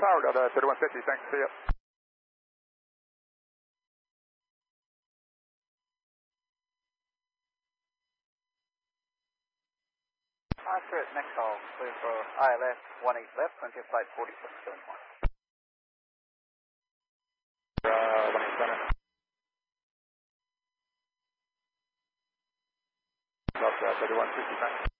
power, Delta 3150, thanks, see ya. Oscar, next call, clear for ILS 18 left, frontier flight 4671. 18 center. Delta 3150, thanks.